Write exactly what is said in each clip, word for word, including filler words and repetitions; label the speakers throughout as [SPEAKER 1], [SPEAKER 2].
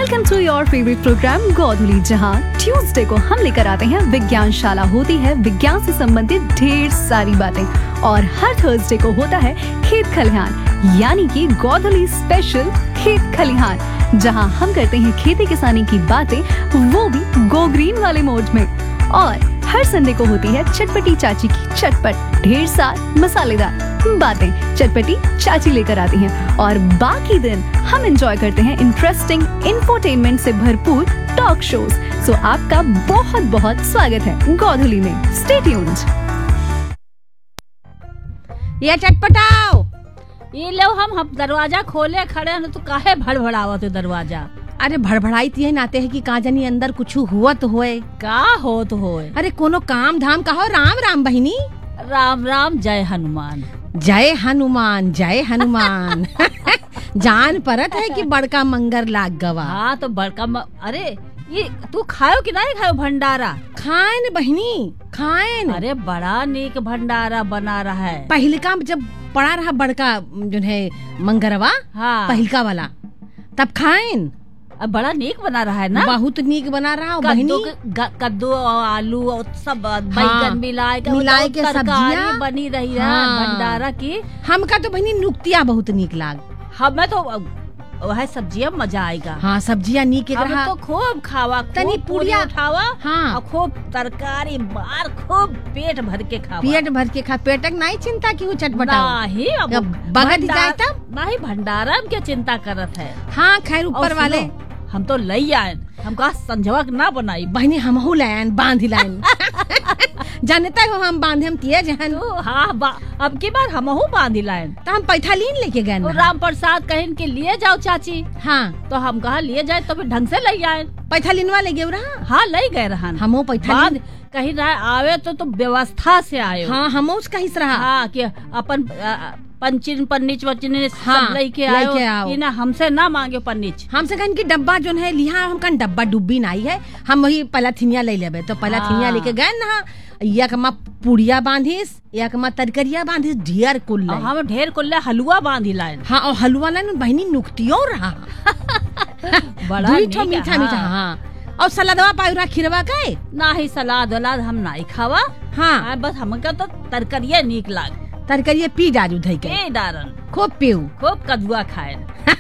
[SPEAKER 1] Welcome to your favourite programme गोधुली, जहां Tuesday को हम लेकर आते हैं विज्ञानशाला। होती है विज्ञान से संबंधित ढेर सारी बातें, और हर थर्सडे को होता है खेत खलिहान, यानी कि गोधुली स्पेशल खेत खलिहान, जहां हम करते हैं खेती किसानी की बातें, वो भी गो ग्रीन वाले मोड में। और हर संडे को होती है चटपटी चाची की चटपट ढेर सार मसालेदार बातें, चटपटी चाची लेकर आती हैं। और बाकी दिन हम एंजॉय करते हैं इंटरेस्टिंग इंफोटेनमेंट से भरपूर टॉक शोज। सो आपका बहुत बहुत स्वागत है गोधुली में। Stay tuned.
[SPEAKER 2] ये चटपटाओ, ये लो हम हम दरवाजा खोले खड़े हैं तो काहे भड़भड़ावत तो दरवाजा।
[SPEAKER 3] अरे भड़भड़ाई तिये नाते है कि का जानी अंदर कुछ हुआ तो होए।
[SPEAKER 2] का हो तो होए।
[SPEAKER 3] अरे कोनो काम धाम कहो। राम राम बहिनी।
[SPEAKER 2] राम राम। जय हनुमान।
[SPEAKER 3] जय हनुमान जय हनुमान। जान परत है कि बड़का मंगर लाग गवा।
[SPEAKER 2] हाँ तो बड़का म... अरे ये तू खाओ कि नहीं खाओ भंडारा?
[SPEAKER 3] खाए न बहिनी, खाए न।
[SPEAKER 2] अरे बड़ा नीक भंडारा बना रहा है।
[SPEAKER 3] पहिलका जब पड़ा रहा बड़का जो है मंगरवा,
[SPEAKER 2] हाँ
[SPEAKER 3] पहिलका वाला, तब खाएन।
[SPEAKER 2] अब बड़ा नीक बना रहा है ना।
[SPEAKER 3] बहुत नीक बना रहा है
[SPEAKER 2] कद्दू
[SPEAKER 3] बहिनी।
[SPEAKER 2] कद्दू और आलू और सब बैगन मिलाए के
[SPEAKER 3] मिलाए के
[SPEAKER 2] सब्जियां बनी रही है।
[SPEAKER 3] हाँ।
[SPEAKER 2] भंडारा की
[SPEAKER 3] हमका तो बहिनी नुक्तिया बहुत नीक लाग।
[SPEAKER 2] हमें तो वह सब्जियां मजा आएगा।
[SPEAKER 3] हाँ सब्जियां नीक रहा
[SPEAKER 2] तो खूब खावा,
[SPEAKER 3] तनी पुड़िया
[SPEAKER 2] उठावा।
[SPEAKER 3] हाँ।
[SPEAKER 2] और खूब तरकारी बार खूब पेट भर के खावा।
[SPEAKER 3] पेट भर के खा। पेटक नहीं चिंता की हूँ चटपटा
[SPEAKER 2] नहीं अब
[SPEAKER 3] बगड़ जाए तब
[SPEAKER 2] नहीं। भंडारा में क्या चिंता करत है।
[SPEAKER 3] हाँ खैर ऊपर वाले
[SPEAKER 2] हम तो लई आए। हम कहा संजवा ना बनाई
[SPEAKER 3] बहनी, हमहू लायन बांध लायन। जानता हो हम बांधे हम तिया जहन।
[SPEAKER 2] हाँ अब की बार हमहू बांध लायन।
[SPEAKER 3] तो हम पैथालीन लेके गए ना।
[SPEAKER 2] राम प्रसाद कहिन के लिए जाओ चाची।
[SPEAKER 3] हाँ
[SPEAKER 2] तो हम कहा लिए जाए तो फिर ढंग से लई आए।
[SPEAKER 3] पैथालीनवा ले गए रहा।
[SPEAKER 2] हाँ लई गए रहा।
[SPEAKER 3] हमो पैथालीन
[SPEAKER 2] कहीं रहा आवे तो तो व्यवस्था से आये।
[SPEAKER 3] हाँ हमो कहीं से रहा।
[SPEAKER 2] हाँ कि अपन पंचिन पन्नीच वचिन
[SPEAKER 3] हाँ,
[SPEAKER 2] सब लेके आओ, आओ। कि ना हमसे ना मांगे पन्नीच।
[SPEAKER 3] हमसे कहीं की डब्बा जो है लिहा, हम कहीं डब्बा डुब्बी नहीं है। हम वही पलाथिनिया ले लेबे। तो पलाथिनिया लेके गए ना। या कमा पुड़िया बांधिस, या कमा तरकरिया बांधिस, ढेर कुल
[SPEAKER 2] हम ढेर कुल हलवा बांधी लाए।
[SPEAKER 3] हाँ और हलवा ना बहनी नुक्तियों रहा।
[SPEAKER 2] बड़ा
[SPEAKER 3] मीठा मीठा मीठा। हाँ और सलादवा पायुरा खीरवा का
[SPEAKER 2] ना ही सलाद वलाद हम नहीं खावा।
[SPEAKER 3] हाँ
[SPEAKER 2] बस हमका तो तरकरिया नीक लाग।
[SPEAKER 3] तरकरिया पी डारू धई के
[SPEAKER 2] पी डारन
[SPEAKER 3] खूब पीऊ,
[SPEAKER 2] खूब कदुआ खाए।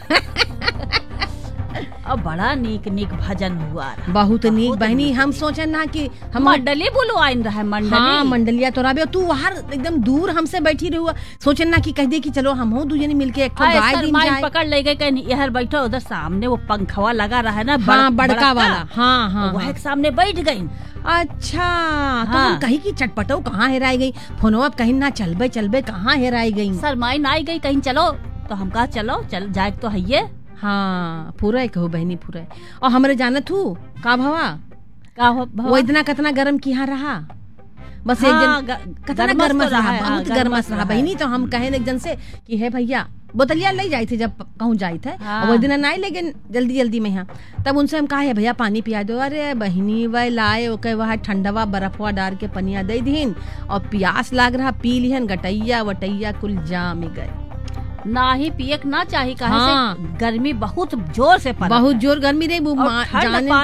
[SPEAKER 2] और बड़ा नीक नीक भजन हुआ।
[SPEAKER 3] बहुत नीक बहनी। हम सोचे ना कि हम
[SPEAKER 2] मंडली बोलो आइन रहा है। मंडली
[SPEAKER 3] हाँ मंडलिया तो रहा। तू वहाँ एकदम दूर हमसे बैठी रहुआ। सोचे ना कि कह दे कि चलो हम हो दूजने मिलके एक तो गाय दिन जाए।
[SPEAKER 2] पकड़ ले गए कहीं इधर बैठो, उधर सामने वो पंखवा लगा रहा है ना।
[SPEAKER 3] हाँ बड़का वाला। हाँ हाँ
[SPEAKER 2] वह सामने बैठ गई।
[SPEAKER 3] अच्छा तो हम कहीं की चटपटो कहाँ हेराई गई। फोनवा कहीं ना चलबे चलबे कहाँ हेराई गई।
[SPEAKER 2] शरमाई ना आई गई कहीं। चलो तो हम कहा चलो चल जाए तो है।
[SPEAKER 3] हाँ पूरा कहो बहनी पूरा। और हमरे जानत हूँ का भवा
[SPEAKER 2] का भवा?
[SPEAKER 3] वो इतना कितना गर्म किया रहा। बस
[SPEAKER 2] हाँ,
[SPEAKER 3] एक जन कितना गर्म रहा, रहा बहुत गर्म रहा बहनी। तो हम कहे एक जन से कि है भैया बोतलिया ले जाए थे जब कहूँ जाए थे। हाँ। वो दिन नहीं लेकिन जल्दी जल्दी में यहाँ। तब उनसे हम कहा है भैया पानी पिया दो। अरे बहनी वह लाए ओके वह ठंडवा बर्फवा डाल के पनिया दे दीन और प्यास लाग रहा पी लिहन। गटैया वटैया कुल जाम गए।
[SPEAKER 2] ना ही पियक ना चाहिए। हाँ। से गर्मी बहुत जोर से पड़ा।
[SPEAKER 3] बहुत जोर गर्मी रही।